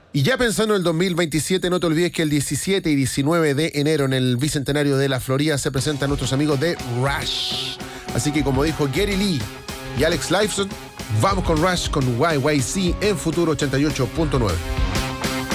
Y ya pensando en el 2027, no te olvides que el 17 y 19 de enero en el Bicentenario de la Florida se presentan nuestros amigos de Rush. Así que como dijo Gary Lee y Alex Lifeson, vamos con Rush con YYC en Futuro 88.9.